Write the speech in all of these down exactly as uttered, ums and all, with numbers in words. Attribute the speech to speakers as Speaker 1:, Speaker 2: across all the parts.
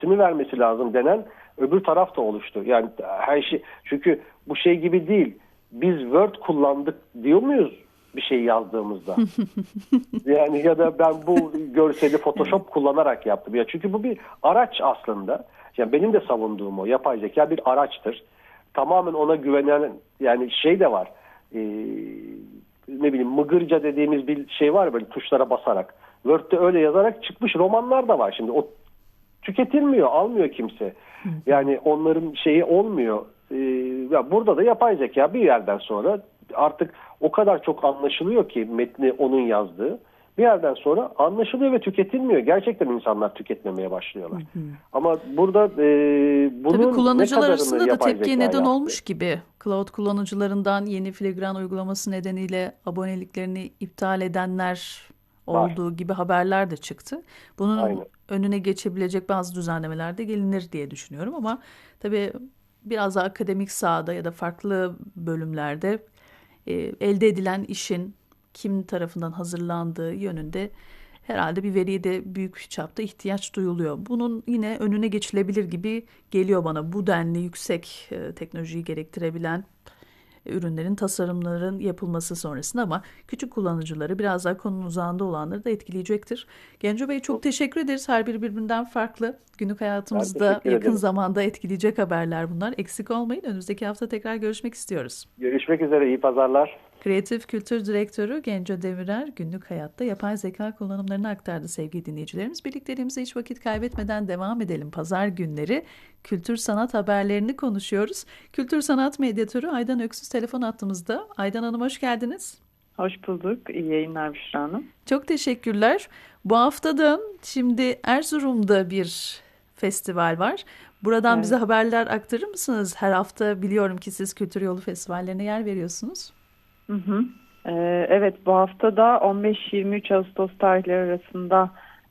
Speaker 1: vermesi lazım denen öbür taraf da oluştu. Yani her şey, çünkü bu şey gibi değil. Biz Word kullandık diyor muyuz bir şey yazdığımızda? Yani ya da ben bu görseli Photoshop kullanarak yaptım. Ya çünkü bu bir araç aslında. Yani benim de savunduğum o. Yapay zeka bir araçtır. Tamamen ona güvenen, yani şey de var. Ee, ne bileyim, mıgırca dediğimiz bir şey var, böyle tuşlara basarak. Word'de öyle yazarak çıkmış romanlar da var. Şimdi o tüketilmiyor, almıyor kimse. Yani onların şeyi olmuyor. Ee, ya burada da yapay zeka bir yerden sonra artık o kadar çok anlaşılıyor ki metni onun yazdığı. Bir yerden sonra anlaşılıyor ve tüketilmiyor. Gerçekten insanlar tüketmemeye başlıyorlar. Hı hı. Ama burada e, bunun
Speaker 2: Tabii kullanıcılar
Speaker 1: ne
Speaker 2: arasında da tepkiye neden
Speaker 1: yaptı?
Speaker 2: olmuş gibi. Cloud kullanıcılarından yeni Filigran uygulaması nedeniyle aboneliklerini iptal edenler olduğu var gibi haberler de çıktı. Bunun Aynen. önüne geçebilecek bazı düzenlemeler de gelinir diye düşünüyorum ama tabii biraz da akademik sahada ya da farklı bölümlerde e, elde edilen işin kim tarafından hazırlandığı yönünde herhalde bir veriye de büyük çapta ihtiyaç duyuluyor. Bunun yine önüne geçilebilir gibi geliyor bana. Bu denli yüksek e, teknolojiyi gerektirebilen ürünlerin, tasarımların yapılması sonrasında, ama küçük kullanıcıları, biraz daha konunun uzağında olanları da etkileyecektir. Genco Bey, çok teşekkür ederiz. Her biri birbirinden farklı. Günlük hayatımızda yakın ederim. zamanda etkileyecek haberler bunlar. Eksik olmayın. Önümüzdeki hafta tekrar görüşmek istiyoruz.
Speaker 1: Görüşmek üzere. İyi pazarlar.
Speaker 2: Kreatif Kültür Direktörü Genco Demirer günlük hayatta yapay zeka kullanımlarını aktardı sevgili dinleyicilerimiz. Birlikteliğimize hiç vakit kaybetmeden devam edelim. Pazar günleri kültür sanat haberlerini konuşuyoruz. Kültür sanat medyatörü Aydan Öksüz telefon attığımızda. Aydan Hanım, hoş geldiniz.
Speaker 3: Hoş bulduk. İyi yayınlar Büşra Hanım.
Speaker 2: Çok teşekkürler. Bu haftada şimdi Erzurum'da bir festival var. Buradan evet. bize haberler aktarır mısınız? Her hafta biliyorum ki siz Kültür Yolu Festivallerine yer veriyorsunuz.
Speaker 3: Hı hı. Ee, evet, bu hafta da on beş yirmi üç Ağustos tarihleri arasında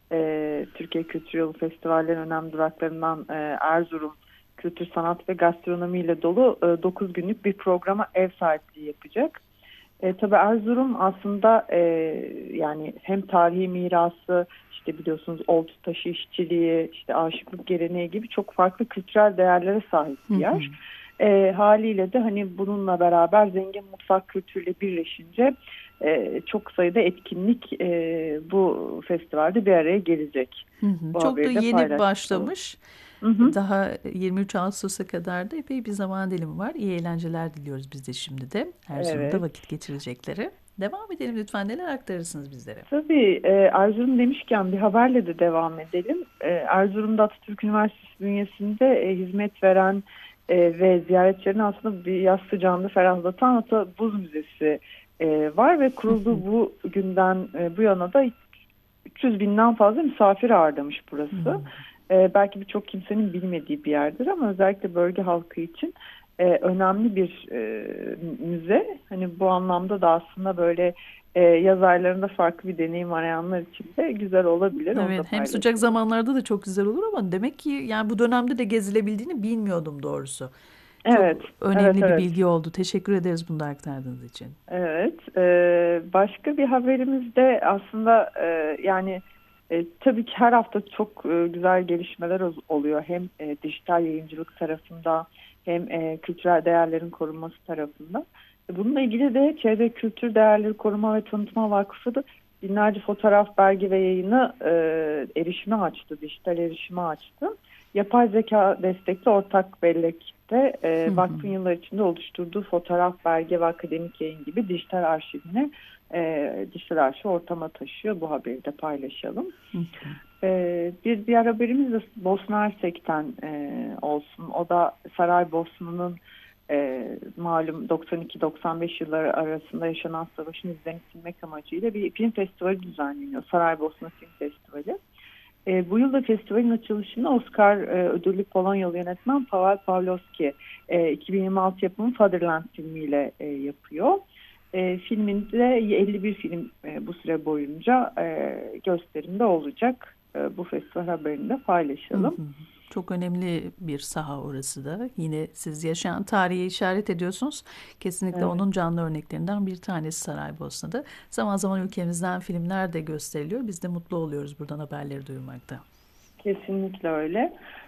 Speaker 3: e, Türkiye Kültür Yolu Festivallerinin önemli duraklarından e, Erzurum Kültür, Sanat ve Gastronomi ile dolu e, dokuz günlük bir programa ev sahipliği yapacak. E, tabii Erzurum aslında e, yani hem tarihi mirası, işte biliyorsunuz oltu taşı işçiliği, işte aşıklık geleneği gibi çok farklı kültürel değerlere sahip bir yer. Hı hı. E, haliyle de hani bununla beraber zengin mutfak kültürüyle birleşince e, çok sayıda etkinlik e, bu festivalde bir araya gelecek.
Speaker 2: Hı hı. Çok da yeni başlamış. Hı hı. Daha yirmi üç Ağustos'a kadar da epey bir zaman dilimi var. İyi eğlenceler diliyoruz biz de şimdi de. Erzurum'da evet. vakit geçirecekleri. Devam edelim lütfen. Neler aktarırsınız bizlere?
Speaker 3: Tabii. E, Erzurum demişken bir haberle de devam edelim. E, Erzurum'da Atatürk Üniversitesi bünyesinde e, hizmet veren e, ve ziyaretçilerini aslında bir yaz sıcağında ferahlatan Ata Buz Müzesi e, var ve kurulduğu bu günden e, bu yana da üç yüz binden fazla misafir ağırlamış burası. Hı. Ee, belki birçok kimsenin bilmediği bir yerdir ama özellikle bölge halkı için e, önemli bir e, müze. Hani bu anlamda da aslında böyle e, yaz aylarında farklı bir deneyim arayanlar için de güzel olabilir.
Speaker 2: Evet, hem sıcak zamanlarda da çok güzel olur ama demek ki yani bu dönemde de gezilebildiğini bilmiyordum doğrusu.
Speaker 3: Evet.
Speaker 2: Çok önemli
Speaker 3: evet,
Speaker 2: bir
Speaker 3: evet.
Speaker 2: bilgi oldu. Teşekkür ederiz bunu da aktardığınız için.
Speaker 3: Evet. E, başka bir haberimiz de aslında e, yani E, tabii ki her hafta çok e, güzel gelişmeler oluyor. Hem e, dijital yayıncılık tarafında hem e, kültürel değerlerin korunması tarafında. E, bununla ilgili de Çevre Kültür Değerleri Koruma ve Tanıtma Vakfı da binlerce fotoğraf, belge ve yayını e, erişime açtı, dijital erişime açtı. Yapay zeka destekli ortak bellekte e, vakfın yıllar içinde oluşturduğu fotoğraf, belge ve akademik yayın gibi dijital arşivine E, dijital arşiv ortama taşıyor. Bu haberi de paylaşalım. Hı hı. E, bir diğer haberimiz de Bosna Hersek'ten e, olsun. O da Saraybosna'nın e, malum doksan iki doksan beş yılları arasında yaşanan savaşın izlerini silmek amacıyla bir film festivali düzenleniyor. Saraybosna Film Festivali. E, bu yılda festivalin açılışını Oscar e, ödüllü Polonyalı yönetmen Paweł Pawlowski e, iki bin yirmi altı yapımı Fatherland filmiyle e, yapıyor. E, filminde elli bir film e, bu süre boyunca e, gösterimde olacak. E, bu festival haberini de paylaşalım.
Speaker 2: Hı hı. Çok önemli bir saha orası da. Yine siz yaşayan tarihe işaret ediyorsunuz. Kesinlikle evet. onun canlı örneklerinden bir tanesi Saraybosna'da. Zaman zaman ülkemizden filmler de gösteriliyor. Biz de mutlu oluyoruz buradan haberleri duymakta.
Speaker 3: Kesinlikle öyle.